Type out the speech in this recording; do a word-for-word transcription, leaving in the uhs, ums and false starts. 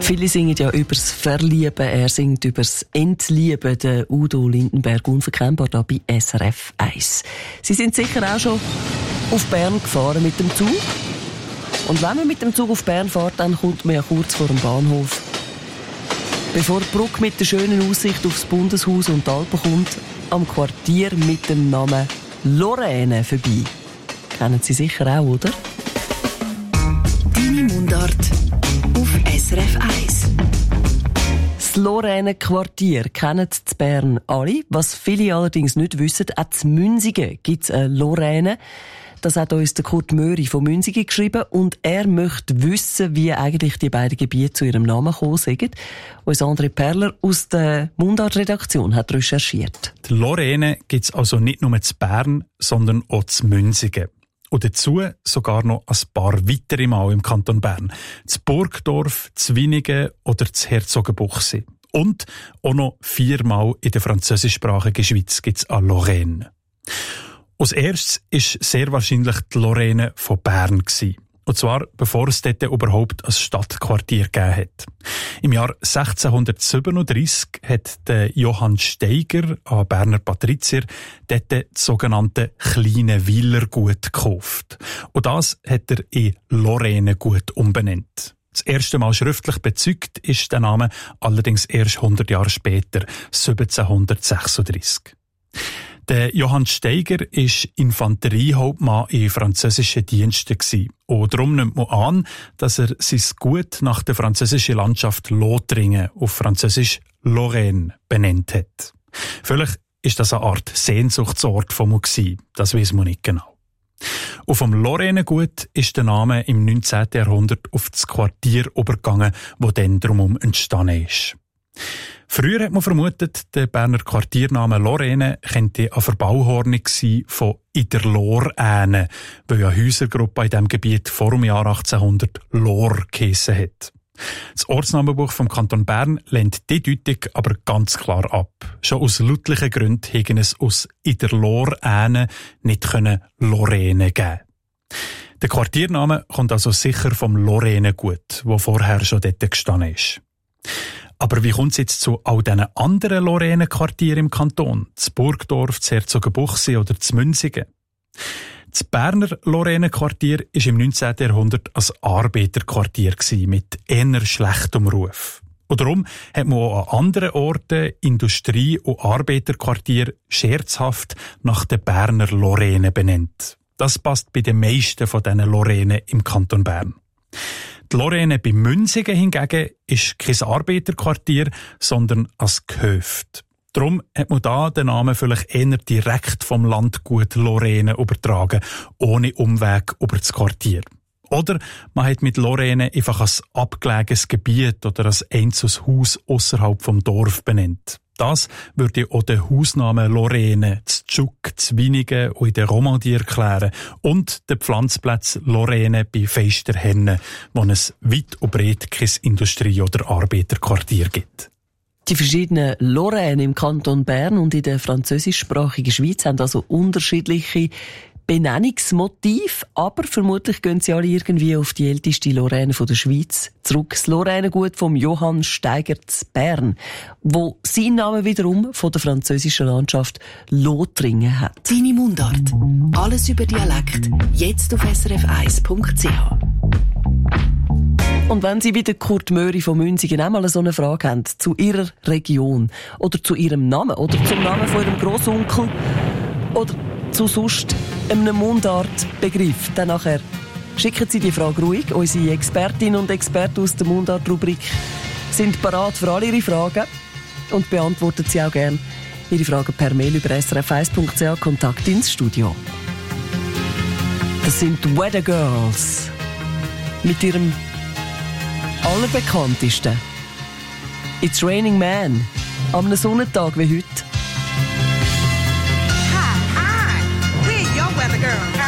Viele singen ja übers Verlieben, er singt übers Entlieben. Der Udo Lindenberg, unverkennbar da bei S R F eins. Sie sind sicher auch schon auf Bern gefahren mit dem Zug. Und wenn man mit dem Zug auf Bern fährt, dann kommt man ja kurz vor dem Bahnhof. Bevor die Brücke mit der schönen Aussicht aufs Bundeshaus und die Alpen kommt, am Quartier mit dem Namen Lorraine vorbei. Kennen Sie sicher auch, oder? Deine Mundart auf S R F eins. Das Lorraine-Quartier kennen in Bern alle. Was viele allerdings nicht wissen, auch in Münzigen gibt es eine Lorraine. Das hat uns der Kurt Möri von Münzigen geschrieben und er möchte wissen, wie eigentlich die beiden Gebiete zu ihrem Namen gekommen sind. Uns André Perler aus der Mundart-Redaktion hat recherchiert. Die Lorraine gibt es also nicht nur in Bern, sondern auch in Münzigen. Und dazu sogar noch ein paar weitere Mal im Kanton Bern. Das Burgdorf, das Winigen oder das Herzogenbuchsee. Und auch noch viermal in der französischsprachigen Schweiz gibt es eine Lorraine. Als erstes war sehr wahrscheinlich die Lorraine von Bern gewesen. Und zwar, bevor es dort überhaupt ein Stadtquartier gegeben hat. Im Jahr sechzehnhundertsiebenunddreissig hat der Johann Steiger, ein Berner Patrizier, dort das sogenannte kleine Weilergut gekauft. Und das hat er in Lorraine-Gut umbenannt. Das erste Mal schriftlich bezeugt ist der Name allerdings erst hundert Jahre später, siebzehnhundertsechsunddreissig. Der Johann Steiger war Infanteriehauptmann in französischen Diensten. Und darum nimmt man an, dass er sein Gut nach der französischen Landschaft Lothringen, auf Französisch Lorraine, benannt hat. Vielleicht ist das eine Art Sehnsuchtsort von ihm gewesen. Das weiss man nicht genau. Auf dem Lorraine-Gut ist der Name im neunzehnten Jahrhundert auf das Quartier übergegangen, das dann drumherum entstanden ist. Früher hat man vermutet, der Berner Quartiername Lorraine könnte eine Verbauhornung sein von «in der Lorraine», weil ja eine Häusergruppe in diesem Gebiet vor dem Jahr achtzehnhundert Lor geheissen hat. Das Ortsnamenbuch vom Kanton Bern lehnt die Deutung aber ganz klar ab. Schon aus lautlichen Gründen hätten es aus «in der Lorraine» nicht können Lorraine geben. Der Quartiername kommt also sicher vom Lorraine-Gut, wo vorher schon dort gestanden ist. Aber wie kommt es jetzt zu all diesen anderen Lorraine-Quartieren im Kanton? Das Burgdorf, das Herzogenbuchsee oder das Münzigen? Das Berner Lorraine-Quartier war im neunzehnten Jahrhundert ein Arbeiterquartier mit eher schlechtem Ruf. Und darum hat man auch an anderen Orten Industrie- und Arbeiterquartier scherzhaft nach der Berner Lorraine benannt. Das passt bei den meisten von diesen Lorraine im Kanton Bern. Die Lorraine bei Münzigen hingegen ist kein Arbeiterquartier, sondern ein Gehöft. Darum hat man da den Namen vielleicht eher direkt vom Landgut Lorraine übertragen, ohne Umweg über das Quartier. Oder man hat mit Lorraine einfach ein abgelegenes Gebiet oder ein einzelnes Haus ausserhalb vom Dorf benannt. Das würde auch den Hausnamen Lorraine, das Tschuk, das Winigen und in der Romandie erklären und den Pflanzplatz Lorraine bei Feisterhenne, wo es weit und breit kein Industrie- oder Arbeiterquartier gibt. Die verschiedenen Lorraine im Kanton Bern und in der französischsprachigen Schweiz haben also unterschiedliche Benennungsmotiv, aber vermutlich gehen sie alle irgendwie auf die älteste Lorraine der Schweiz zurück. Das Lorrainegut vom Johann Steiger zu Bern, wo seinen Namen wiederum von der französischen Landschaft Lothringen hat. Deine Mundart. Alles über Dialekt. Jetzt auf s r f eins punkt c h. Und wenn Sie wie der Kurt Möri von Münzigen einmal so eine Frage haben zu Ihrer Region oder zu Ihrem Namen oder zum Namen von Ihrem Grossonkel oder zu sonst einem Mundartbegriff, dann nachher schicken Sie die Frage ruhig. Unsere Expertinnen und Experten aus der Mundart-Rubrik sind bereit für alle Ihre Fragen und beantworten Sie auch gerne Ihre Fragen per Mail über s r f eins punkt c h. Kontakt ins Studio. Das sind die Weather Girls mit ihrem allerbekanntesten It's Raining Man an einem Sonnentag wie heute. Hi, hi, we're your weather girl.